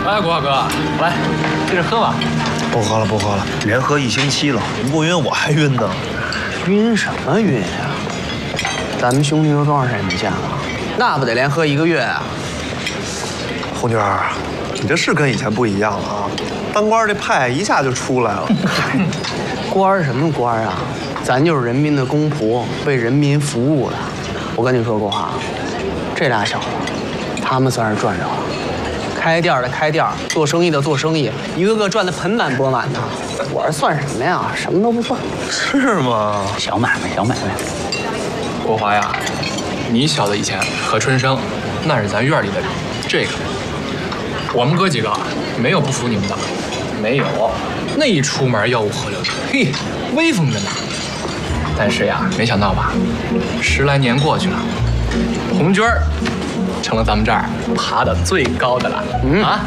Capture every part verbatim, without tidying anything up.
哎，国华哥，来，接着喝吧。 不喝了，不喝了，连喝一星期了，你不晕我还晕呢。 晕什么晕呀？咱们兄弟都多长时间没见了？那不得连喝一个月啊？ 红军儿，你这是跟以前不一样了啊！当官这派一下就出来了。 官儿什么官啊？咱就是人民的公仆，为人民服务的。我跟你说国华，这俩小子，他们算是赚着了。开店的开店，做生意的做生意，一个个赚得盆满钵满的。我这算什么呀？什么都不算。 是吗？ 小买卖，小买卖。 国华呀，你小子以前和春生，那是咱院里的人。这个，我们哥几个没有不服你们的，没有。那一出门吆五喝六的，嘿，威风着呢。但是呀，没想到吧，十来年过去了，红军儿成了咱们这儿爬得最高的了。嗯啊，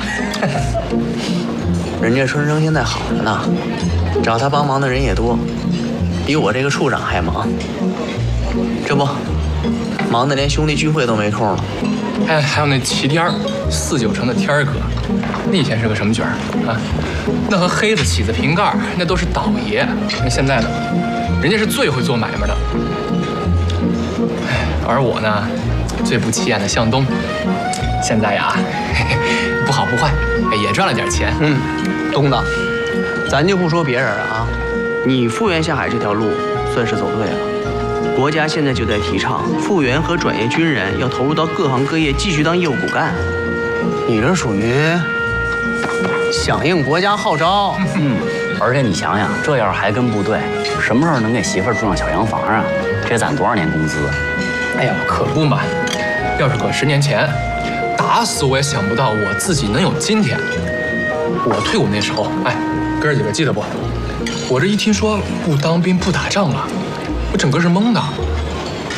人家春生现在好着呢，找他帮忙的人也多，比我这个处长还忙。这不，忙得连兄弟聚会都没空了。 哎，还有那齐天儿，四九城的天儿哥，那以前是个什么角儿啊？那和黑子、起子、瓶盖那都是倒爷。那现在呢，人家是最会做买卖的。而我呢，最不起眼的向东，现在呀，嘿嘿不好不坏，也赚了点钱。 嗯，东子，咱就不说别人了啊，你复员下海这条路算是走对了。国家现在就在提倡复员和转业军人要投入到各行各业继续当业务骨干，你这属于响应国家号召。 嗯，而且你想想，这要是还跟部队，什么时候能给媳妇儿住上小洋房啊？这攒多少年工资？ 哎呀，可不嘛！要是搁十年前，打死我也想不到我自己能有今天。我退伍那时候，哎，哥儿几个记得不？我这一听说不当兵不打仗了，我整个是懵的。